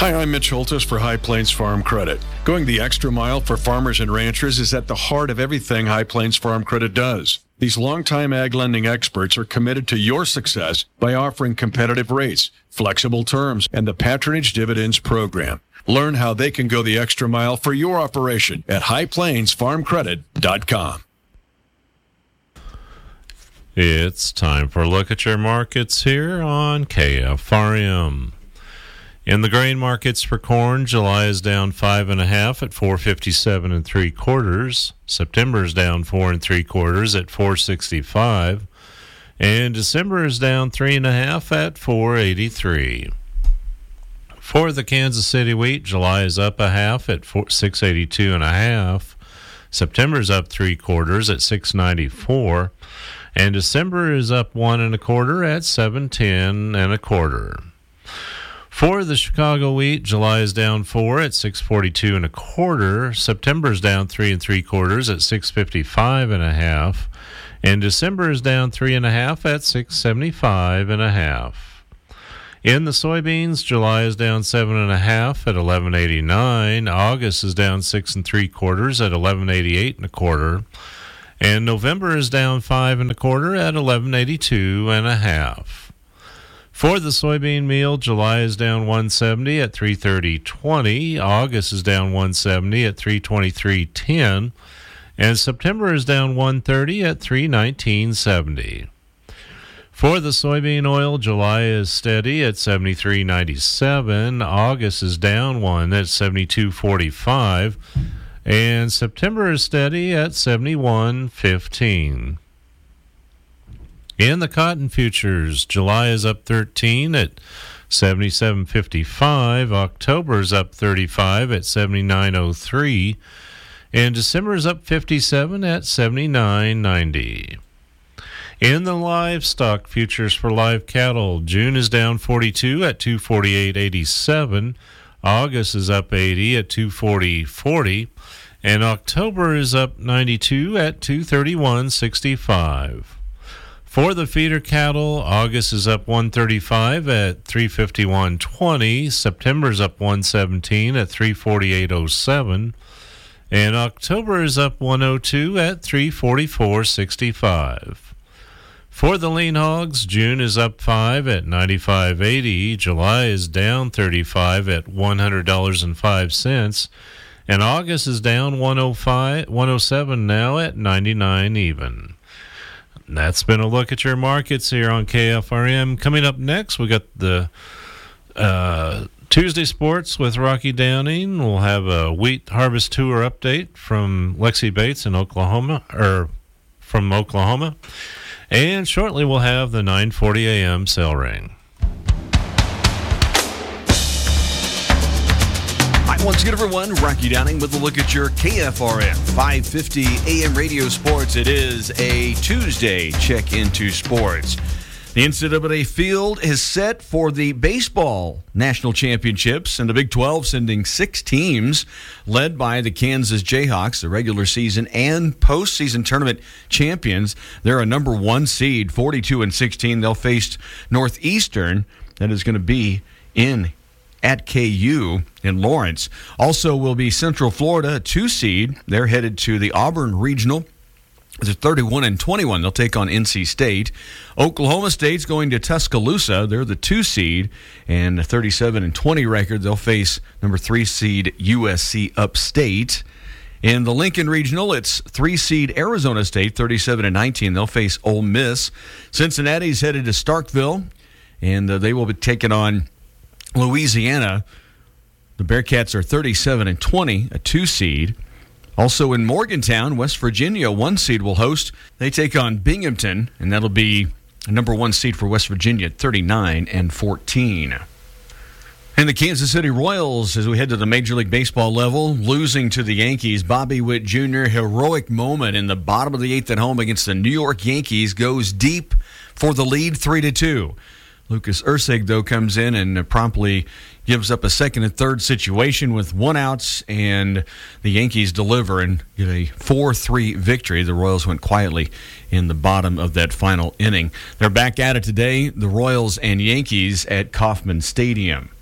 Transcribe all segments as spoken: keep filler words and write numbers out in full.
Hi, I'm Mitch Holtis for High Plains Farm Credit. Going the extra mile for farmers and ranchers is at the heart of everything High Plains Farm Credit does. These longtime ag lending experts are committed to your success by offering competitive rates, flexible terms, and the Patronage Dividends program. Learn how they can go the extra mile for your operation at high plains farm credit dot com. It's time for a look at your markets here on K F R M. In the grain markets for corn, July is down five and a half at four fifty-seven and three quarters. September is down four and three quarters at four sixty-five, and December is down three and a half at four eighty-three. For the Kansas City wheat, July is up a half at six eighty-two and a half. September is up three quarters at six ninety-four, and December is up one and a quarter at seven ten and a quarter. For the Chicago wheat, July is down four at six forty-two and a quarter. September is down three and three quarters at six fifty-five and a half, and December is down three and a half at six seventy-five and a half. In the soybeans, July is down seven and a half at eleven eighty-nine. August is down six and three quarters at eleven eighty-eight and a quarter, and November is down five and a quarter at eleven eighty-two and a half. For the soybean meal, July is down one seventy at three thirty twenty. August is down one seventy at three twenty-three ten, and September is down one thirty at three nineteen seventy. For the soybean oil, July is steady at seventy-three ninety-seven. August is down one at seventy-two forty-five, and September is steady at seventy-one fifteen. In the cotton futures, July is up thirteen at seventy-seven fifty-five. October is up thirty-five at seventy-nine oh three, and December is up fifty-seven at seventy-nine ninety. In the livestock futures for live cattle, June is down forty-two at two forty-eight eighty-seven. August is up eighty at two forty forty, and October is up ninety-two at two thirty-one sixty-five. For the feeder cattle, August is up one thirty-five at three fifty-one twenty. September is up one seventeen at three forty-eight oh seven, and October is up one oh two at three forty-four sixty-five. For the lean hogs, June is up five at ninety-five eighty. July is down thirty-five at one hundred dollars and five cents, and August is down one oh five, one oh seven now at ninety-nine even. That's been a look at your markets here on K F R M. Coming up next, we got the uh, Tuesday Sports with Rocky Downing. We'll have a wheat harvest tour update from Lexi Bates in Oklahoma, or from Oklahoma. And shortly we'll have the nine forty a.m. cell ring. Once again, everyone, Rocky Downing with a look at your K F R M five fifty A M radio sports. It is a Tuesday check into sports. The N C double A field is set for the baseball national championships, and the Big twelve sending six teams led by the Kansas Jayhawks, the regular season and postseason tournament champions. They're a number one seed, forty-two and sixteen. They'll face Northeastern. That is going to be in at K U in Lawrence. Also will be Central Florida, a two seed. They're headed to the Auburn Regional. They're thirty-one and twenty-one. They'll take on N C State. Oklahoma State's going to Tuscaloosa. They're the two seed and a thirty-seven and twenty record. They'll face number three seed U S C Upstate. In the Lincoln Regional, it's three seed Arizona State, thirty-seven and nineteen. They'll face Ole Miss. Cincinnati's headed to Starkville, and uh, they will be taking on Louisiana. The Bearcats are thirty-seven and twenty, a two seed. Also in Morgantown, West Virginia, one seed will host. They take on Binghamton, and that'll be a number one seed for West Virginia at thirty-nine and fourteen. And the Kansas City Royals, as we head to the Major League Baseball level, losing to the Yankees. Bobby Witt Junior, heroic moment in the bottom of the eighth at home against the New York Yankees, goes deep for the lead, three to two. Lucas Erceg, though, comes in and promptly gives up a second and third situation with one outs, and the Yankees deliver and get a four three victory. The Royals went quietly in the bottom of that final inning. They're back at it today, the Royals and Yankees at Kauffman Stadium.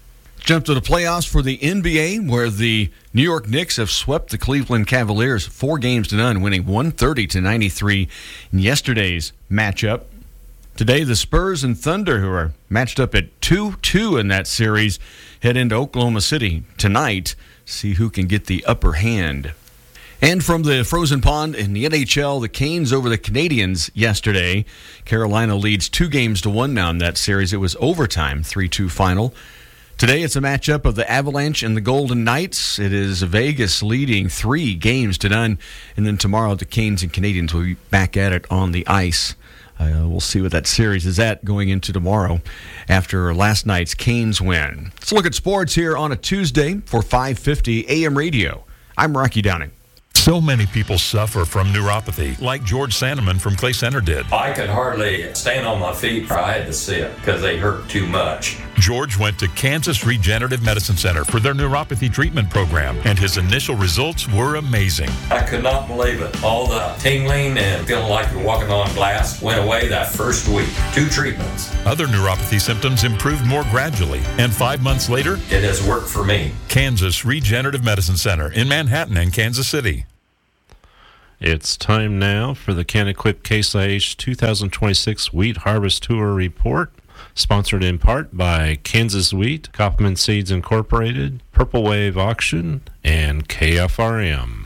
Jump to the playoffs for the N B A, where the New York Knicks have swept the Cleveland Cavaliers four games to none, winning one thirty to ninety-three in yesterday's matchup. Today, the Spurs and Thunder, who are matched up at two two in that series, head into Oklahoma City tonight, see who can get the upper hand. And from the frozen pond in the N H L, the Canes over the Canadiens yesterday. Carolina leads two games to one now in that series. It was overtime, three two final. Today, it's a matchup of the Avalanche and the Golden Knights. It is Vegas leading three games to none. And then tomorrow, the Canes and Canadiens will be back at it on the ice. Uh, we'll see what that series is at going into tomorrow after last night's Canes win. Let's look at sports here on a Tuesday for five fifty A M Radio. I'm Rocky Downing. So many people suffer from neuropathy, like George Sandeman from Clay Center did. I could hardly stand on my feet. I had to sit because they hurt too much. George went to Kansas Regenerative Medicine Center for their neuropathy treatment program, and his initial results were amazing. I could not believe it. All the tingling and feeling like you're walking on glass went away that first week. Two treatments. Other neuropathy symptoms improved more gradually, and five months later, it has worked for me. Kansas Regenerative Medicine Center in Manhattan and Kansas City. It's time now for the Can-Equip Case I H two thousand twenty-six Wheat Harvest Tour Report, sponsored in part by Kansas Wheat, Kaufman Seeds Incorporated, Purple Wave Auction, and K F R M.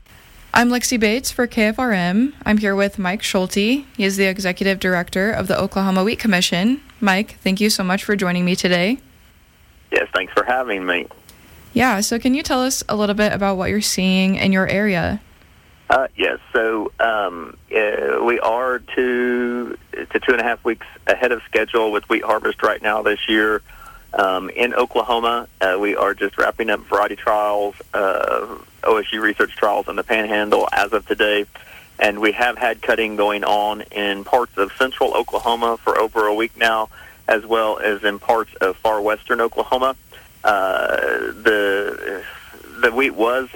I'm Lexi Bates for K F R M. I'm here with Mike Schulte. He is the Executive Director of the Oklahoma Wheat Commission. Mike, thank you so much for joining me today. Yes, thanks for having me. Yeah, so can you tell us a little bit about what you're seeing in your area? Uh, yes, so um, uh, we are two to two and a half weeks ahead of schedule with wheat harvest right now this year. Um, in Oklahoma, uh, we are just wrapping up variety trials, uh, O S U research trials in the Panhandle as of today. And we have had cutting going on in parts of central Oklahoma for over a week now, as well as in parts of far western Oklahoma. Uh, the... The wheat was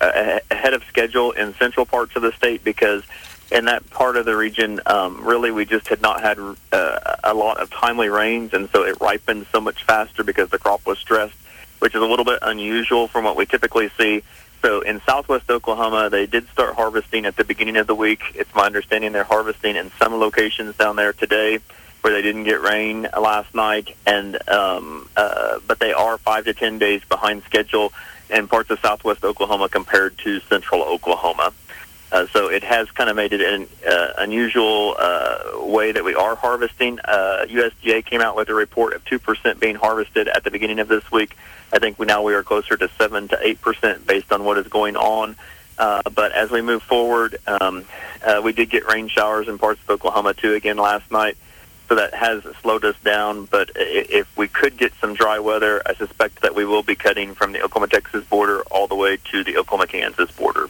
ahead of schedule in central parts of the state because in that part of the region, um, really we just had not had uh, a lot of timely rains, and so it ripened so much faster because the crop was stressed, which is a little bit unusual from what we typically see. So in southwest Oklahoma, they did start harvesting at the beginning of the week. It's my understanding they're harvesting in some locations down there today where they didn't get rain last night, and um, uh, but they are five to ten days behind schedule in parts of southwest Oklahoma compared to central Oklahoma. Uh, so it has kind of made it an uh, unusual uh, way that we are harvesting. Uh, U S D A came out with a report of two percent being harvested at the beginning of this week. I think we now we are closer to seven to eight percent based on what is going on. Uh, but as we move forward, um, uh, we did get rain showers in parts of Oklahoma too again last night. So that has slowed us down, but if we could get some dry weather, I suspect that we will be cutting from the Oklahoma-Texas border all the way to the Oklahoma-Kansas border.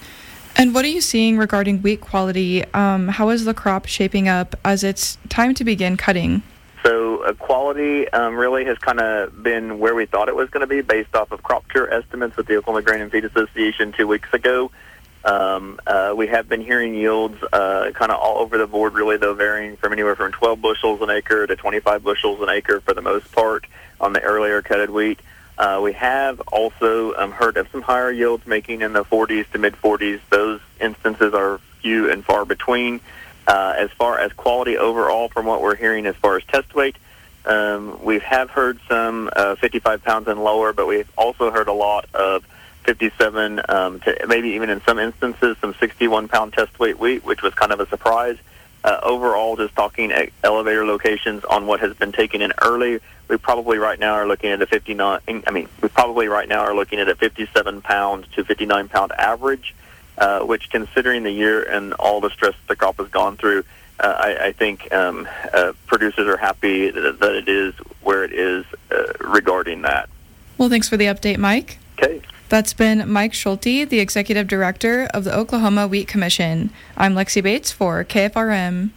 And what are you seeing regarding wheat quality? Um, how is the crop shaping up as it's time to begin cutting? So uh, quality um, really has kind of been where we thought it was going to be based off of crop cure estimates with the Oklahoma Grain and Feed Association two weeks ago. Um, uh, we have been hearing yields uh, kind of all over the board, really, though, varying from anywhere from twelve bushels an acre to twenty-five bushels an acre for the most part on the earlier cutted wheat. Uh, we have also um, heard of some higher yields making in the forties to mid-forties. Those instances are few and far between. Uh, as far as quality overall, from what we're hearing as far as test weight, um, we have heard some uh, fifty-five pounds and lower, but we've also heard a lot of fifty-seven um, to maybe even in some instances some sixty-one pound test weight wheat, which was kind of a surprise. Uh, overall, just talking at elevator locations on what has been taken in early, we probably right now are looking at a fifty-nine. I mean, we probably right now are looking at a fifty-seven pound to fifty-nine pound average, uh, which, considering the year and all the stress the crop has gone through, uh, I, I think um, uh, producers are happy that, that it is where it is uh, regarding that. Well, thanks for the update, Mike. Okay. That's been Mike Schulte, the Executive Director of the Oklahoma Wheat Commission. I'm Lexi Bates for K F R M.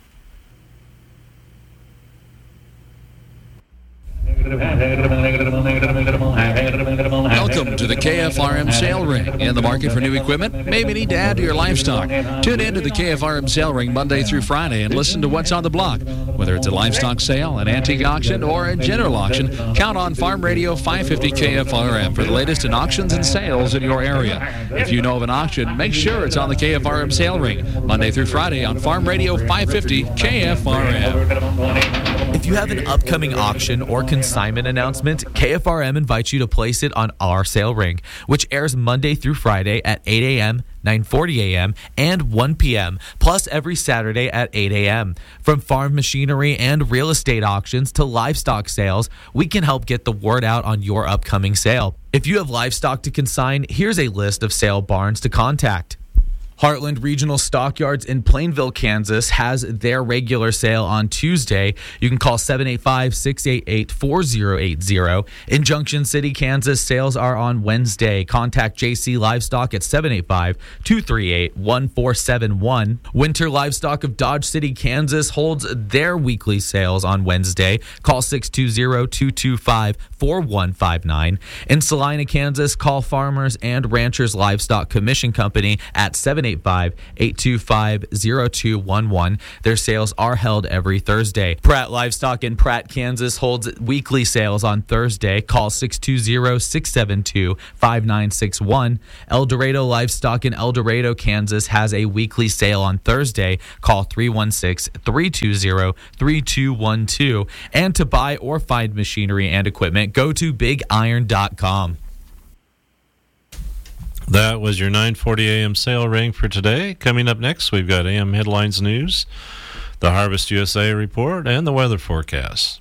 Welcome to the K F R M Sale Ring. In the market for new equipment? Maybe need to add to your livestock. Tune in to the K F R M Sale Ring Monday through Friday and listen to what's on the block. Whether it's a livestock sale, an antique auction, or a general auction, count on Farm Radio five fifty K F R M for the latest in auctions and sales in your area. If you know of an auction, make sure it's on the K F R M Sale Ring Monday through Friday on Farm Radio five fifty K F R M. If you have an upcoming auction or consignment announcement, K F R M invites you to place it on our sale ring, which airs Monday through Friday at eight a.m., nine forty a.m., and one p.m., plus every Saturday at eight a.m. From farm machinery and real estate auctions to livestock sales, we can help get the word out on your upcoming sale. If you have livestock to consign, here's a list of sale barns to contact. Heartland Regional Stockyards in Plainville, Kansas has their regular sale on Tuesday. You can call seven eight five, six eight eight, four zero eight zero. In Junction City, Kansas, sales are on Wednesday. Contact J C Livestock at seven eight five, two three eight, one four seven one. Winter Livestock of Dodge City, Kansas holds their weekly sales on Wednesday. Call six two zero, two two five, four one five nine. In Salina, Kansas, call Farmers and Ranchers Livestock Commission Company at seven eight five, eight two five, zero two one one. Their sales are held every Thursday. Pratt Livestock in Pratt, Kansas holds weekly sales on Thursday. Call six two zero, six seven two, five nine six one. El Dorado Livestock in El Dorado, Kansas has a weekly sale on Thursday. Call three one six, three two zero, three two one two. And to buy or find machinery and equipment, go to big iron dot com. That was your nine forty a.m. sale ring for today. Coming up next, we've got A M Headlines News, the Harvest U S A report, and the weather forecast.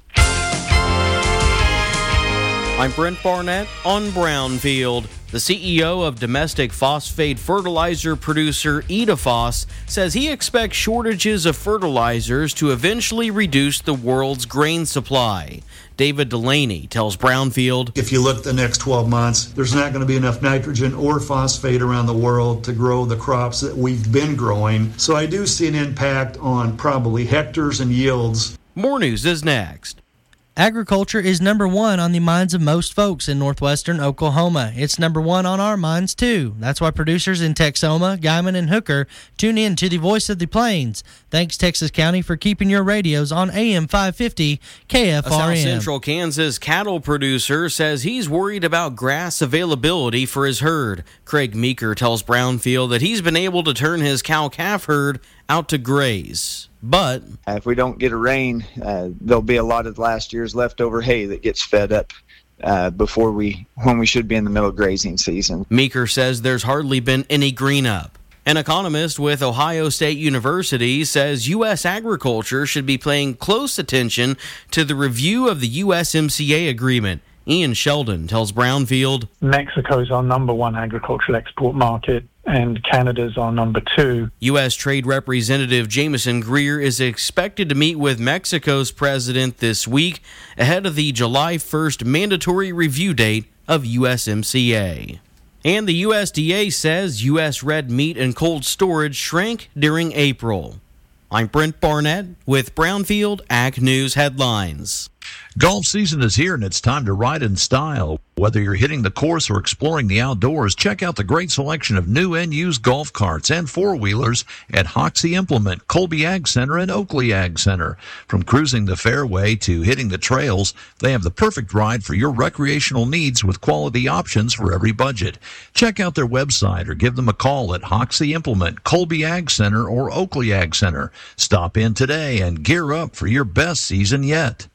I'm Brent Barnett on Brownfield. The C E O of domestic phosphate fertilizer producer Edafos says he expects shortages of fertilizers to eventually reduce the world's grain supply. David Delaney tells Brownfield, if you look at the next twelve months, there's not going to be enough nitrogen or phosphate around the world to grow the crops that we've been growing. So I do see an impact on probably hectares and yields. More news is next. Agriculture is number one on the minds of most folks in northwestern Oklahoma. It's number one on our minds, too. That's why producers in Texoma, Guymon, and Hooker tune in to the Voice of the Plains. Thanks, Texas County, for keeping your radios on A M five fifty K F R M. A South Central Kansas cattle producer says he's worried about grass availability for his herd. Craig Meeker tells Brownfield that he's been able to turn his cow-calf herd out to graze. But if we don't get a rain, uh, there'll be a lot of last year's leftover hay that gets fed up uh, before we, when we should be in the middle of grazing season. Meeker says there's hardly been any green up. An economist with Ohio State University says U S agriculture should be paying close attention to the review of the U S M C A agreement. Ian Sheldon tells Brownfield, Mexico's our number one agricultural export market, and Canada's our number two. U S Trade Representative Jameson Greer is expected to meet with Mexico's president this week ahead of the July first mandatory review date of U S M C A. And the U S D A says U S red meat and cold storage shrank during April. I'm Brent Barnett with Brownfield Ag News Headlines. Golf season is here, and it's time to ride in style. Whether you're hitting the course or exploring the outdoors, check out the great selection of new and used golf carts and four-wheelers at Hoxie Implement, Colby Ag Center, and Oakley Ag Center. From cruising the fairway to hitting the trails, they have the perfect ride for your recreational needs with quality options for every budget. Check out their website or give them a call at Hoxie Implement, Colby Ag Center, or Oakley Ag Center. Stop in today and gear up for your best season yet.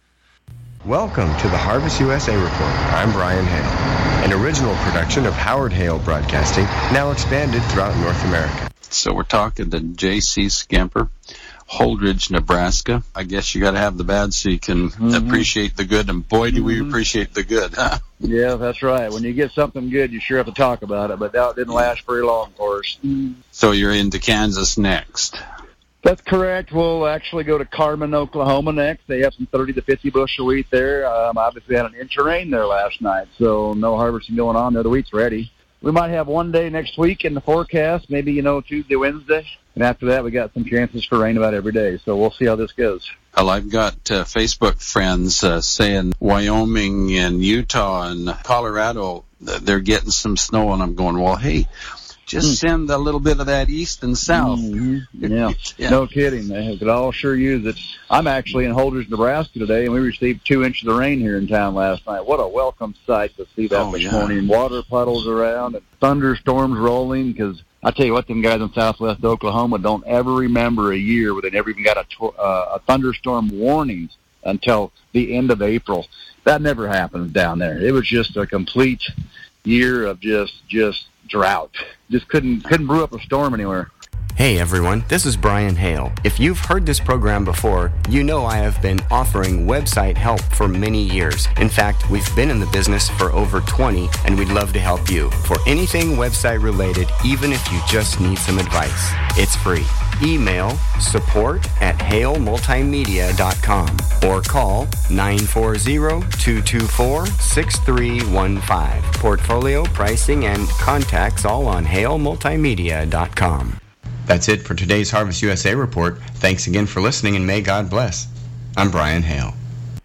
Welcome to the Harvest U S A Report. I'm Brian Hale, an original production of Howard Hale Broadcasting, now expanded throughout North America. So we're talking to J C Scamper, Holdridge, Nebraska. I guess you got to have the bad so you can mm-hmm. appreciate the good, and boy, do mm-hmm. we appreciate the good, huh? Yeah, that's right. When you get something good, you sure have to talk about it, but that didn't last very long for us. So you're into Kansas next. That's correct. We'll actually go to Carmen, Oklahoma next. They have some thirty to fifty bushel wheat there. Um, obviously had an inch of rain there last night, so no harvesting going on there. The wheat's ready. We might have one day next week in the forecast, maybe, you know, Tuesday, Wednesday. And after that, we got some chances for rain about every day. So we'll see how this goes. Well, I've got uh, Facebook friends uh, saying Wyoming and Utah and Colorado, they're getting some snow, and I'm going, well, hey, just send a little bit of that east and south. Mm-hmm. Yeah. Yeah. No kidding. They could all sure use it. I'm actually in Holdrege, Nebraska today, and we received two inches of rain here in town last night. What a welcome sight to see that Oh, this yeah. morning. Water puddles around and thunderstorms rolling, because I tell you what, them guys in southwest Oklahoma don't ever remember a year where they never even got a, to- uh, a thunderstorm warning until the end of April. That never happens down there. It was just a complete year of just just drought. Just couldn't couldn't brew up a storm anywhere. Hey everyone, this is Brian Hale. If you've heard this program before, you know I have been offering website help for many years. In fact, we've been in the business for over twenty, and we'd love to help you for anything website related, even if you just need some advice. It's free. Email support at hale multimedia dot com or call nine four zero, two two four, six three one five. Portfolio, pricing, and contacts all on hale multimedia dot com. That's it for today's Harvest U S A report. Thanks again for listening, and may God bless. I'm Brian Hale.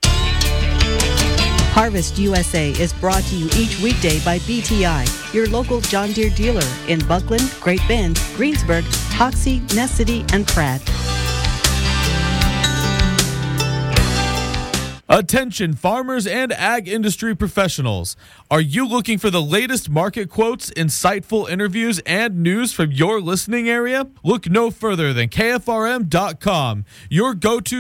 Harvest U S A is brought to you each weekday by B T I, your local John Deere dealer in Buckland, Great Bend, Greensburg, Hoxie, Ness City, and Pratt. Attention farmers and ag industry professionals. Are you looking for the latest market quotes, insightful interviews, and news from your listening area? Look no further than K F R M dot com, your go-to